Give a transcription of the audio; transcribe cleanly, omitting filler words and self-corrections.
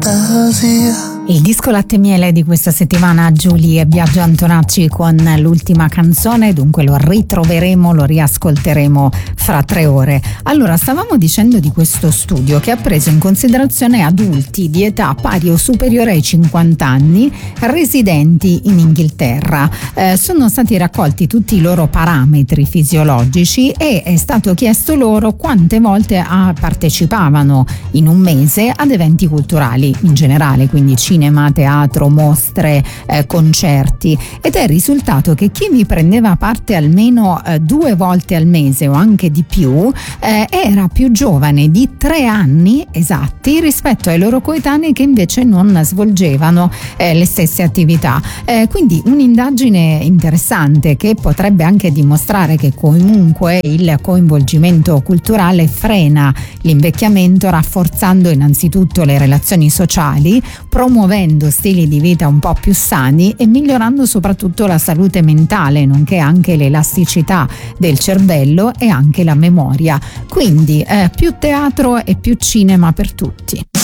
fantasia. Il disco Latte e Miele di questa settimana, Giulia e Biagio Antonacci con l'ultima canzone, dunque lo ritroveremo, lo riascolteremo fra 3 ore. Allora, stavamo dicendo di questo studio che ha preso in considerazione adulti di età pari o superiore ai 50 anni residenti in Inghilterra. Sono stati raccolti tutti i loro parametri fisiologici e è stato chiesto loro quante volte partecipavano in un mese ad eventi culturali in generale, quindi cinema, teatro, mostre, concerti, ed è risultato che chi vi prendeva parte almeno 2 volte al mese o anche di più era più giovane di 3 anni esatti rispetto ai loro coetanei che invece non svolgevano le stesse attività. Quindi un'indagine interessante che potrebbe anche dimostrare che comunque il coinvolgimento culturale frena l'invecchiamento, rafforzando innanzitutto le relazioni sociali, promuovendo stili di vita un po' più sani e migliorando soprattutto la salute mentale, nonché anche l'elasticità del cervello e anche la memoria. Quindi più teatro e più cinema per tutti.